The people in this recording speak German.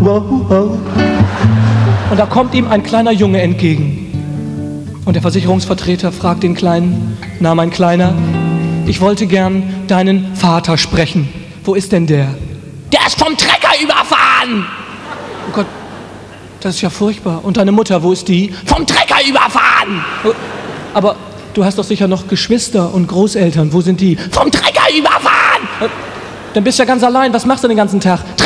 Und da kommt ihm ein kleiner Junge entgegen. Und der Versicherungsvertreter fragt den Kleinen: Na, mein Kleiner, ich wollte gern deinen Vater sprechen. Wo ist denn der? Der ist vom Trecker überfahren! Oh Gott, das ist ja furchtbar. Und deine Mutter, wo ist die? Vom Trecker überfahren! Aber du hast doch sicher noch Geschwister und Großeltern. Wo sind die? Vom Trecker überfahren! Dann bist du ja ganz allein. Was machst du den ganzen Tag?